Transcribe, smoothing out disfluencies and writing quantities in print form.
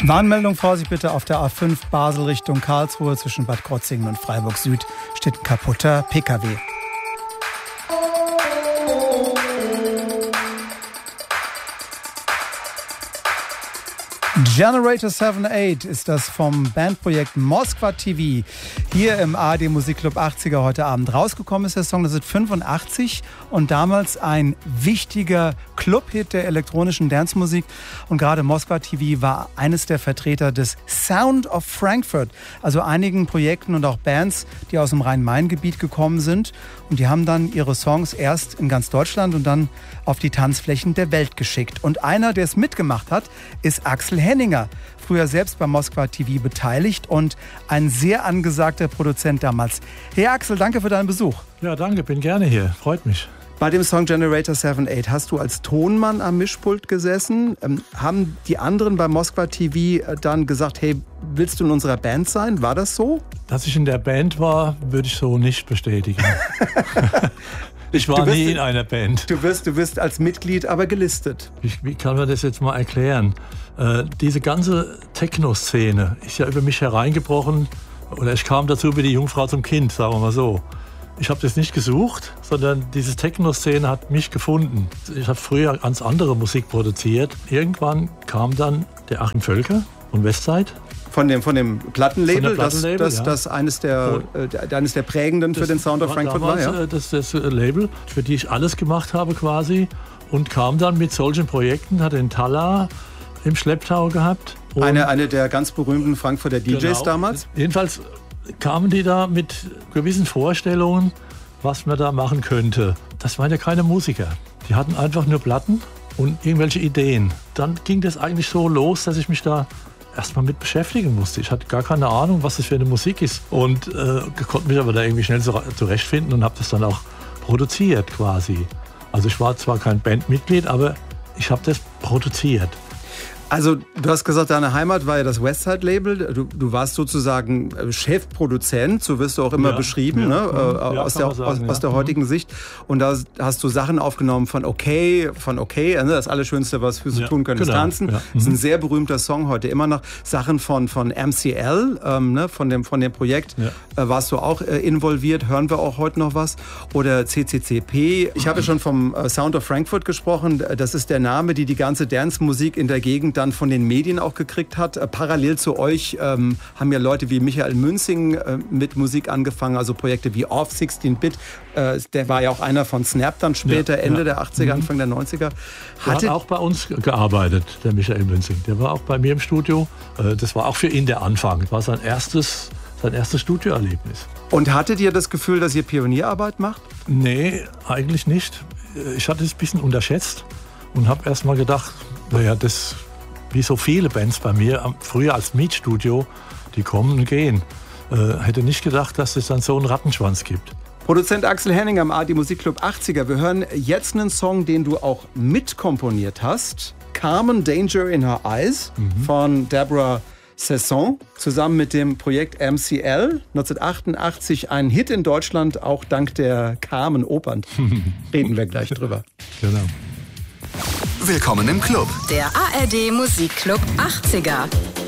Warnmeldung, Vorsicht bitte, auf der A5 Basel Richtung Karlsruhe zwischen Bad Krotzingen und Freiburg Süd steht ein kaputter PKW. Generator 78 ist das vom Bandprojekt Moskwa TV. Hier im ARD Musikclub 80er heute Abend rausgekommen ist der Song 1985 und damals ein wichtiger Clubhit der elektronischen Dancemusik. Und gerade Moskwa TV war eines der Vertreter des Sound of Frankfurt, also einigen Projekten und auch Bands, die aus dem Rhein-Main-Gebiet gekommen sind. Und die haben dann ihre Songs erst in ganz Deutschland und dann auf die Tanzflächen der Welt geschickt. Und einer, der es mitgemacht hat, ist Axel Henninger. Früher selbst bei Moskwa TV beteiligt und ein sehr angesagter Produzent damals. Hey Axel, danke für deinen Besuch. Ja, danke, bin gerne hier. Freut mich. Bei dem Song Generator 78 hast du als Tonmann am Mischpult gesessen. Haben die anderen bei Moskwa TV dann gesagt, hey, willst du in unserer Band sein? War das so? Dass ich in der Band war, würde ich so nicht bestätigen. Ich war nie in einer Band. Du wirst als Mitglied aber gelistet. Wie kann man das jetzt mal erklären? Diese ganze Techno-Szene ist ja über mich hereingebrochen. Oder ich kam dazu wie die Jungfrau zum Kind, sagen wir mal so. Ich habe das nicht gesucht, sondern diese Techno-Szene hat mich gefunden. Ich habe früher ganz andere Musik produziert. Irgendwann kam dann der Achim Völker von Westside. Von dem Plattenlabel, das eines der prägenden für den Sound of Frankfurt war. Ja? Das Label, für die ich alles gemacht habe quasi. Und kam dann mit solchen Projekten, hat den Talla im Schlepptau gehabt. Eine der ganz berühmten Frankfurter DJs damals? Jedenfalls kamen die da mit gewissen Vorstellungen, was man da machen könnte. Das waren ja keine Musiker. Die hatten einfach nur Platten und irgendwelche Ideen. Dann ging das eigentlich so los, dass ich mich da erstmal mit beschäftigen musste. Ich hatte gar keine Ahnung, was das für eine Musik ist. Und konnte mich aber da irgendwie schnell zurechtfinden und habe das dann auch produziert quasi. Also ich war zwar kein Bandmitglied, aber ich habe das produziert. Also du hast gesagt, deine Heimat war ja das Westside-Label. Du warst sozusagen Chefproduzent, so wirst du auch immer beschrieben, ne? Aus der heutigen Sicht. Und da hast du Sachen aufgenommen von Okay, das Allerschönste, was Füße tun können, ist tanzen. Ja. Das ist ein sehr berühmter Song heute immer noch. Sachen von MCL, von dem Projekt, warst du auch involviert. Hören wir auch heute noch was. Oder CCCP. Ich habe schon vom Sound of Frankfurt gesprochen. Das ist der Name, die ganze Dance-Musik in der Gegend dann von den Medien auch gekriegt hat. Parallel zu euch haben ja Leute wie Michael Münzing mit Musik angefangen, also Projekte wie Off 16-Bit. Der war ja auch einer von Snap dann später, Ende der 80er, Anfang der 90er. Hat auch bei uns gearbeitet, der Michael Münzing. Der war auch bei mir im Studio. Das war auch für ihn der Anfang. Das war sein erstes Studioerlebnis. Und hattet ihr das Gefühl, dass ihr Pionierarbeit macht? Nee, eigentlich nicht. Ich hatte es ein bisschen unterschätzt und habe erst mal gedacht, naja, das wie so viele Bands bei mir, früher als Mietstudio, die kommen und gehen. Hätte nicht gedacht, dass es dann so einen Rattenschwanz gibt. Produzent Axel Henninger am ARD Musikclub 80er. Wir hören jetzt einen Song, den du auch mitkomponiert hast. Carmen Danger in Her Eyes von Deborah Sesson zusammen mit dem Projekt MCL. 1988 ein Hit in Deutschland, auch dank der Carmen Opern. Reden wir gleich drüber. Genau. Willkommen im Club. Der ARD Musikclub 80er.